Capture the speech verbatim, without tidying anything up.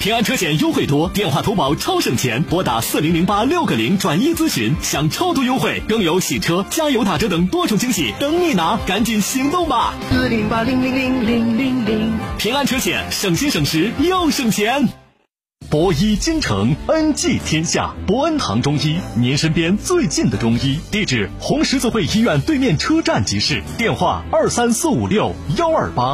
平安车险优惠多，电话投保超省钱，拨打四零零八六个零转一咨询，享超多优惠，更有洗车、加油打折等多重惊喜等你拿，赶紧行动吧！ 四零八零零零零零零， 平安车险，省心省时又省钱。博医京城，恩济天下。博恩堂中医，您身边最近的中医。地址：红十字会医院对面车站即市。电话：二三四五六幺二八。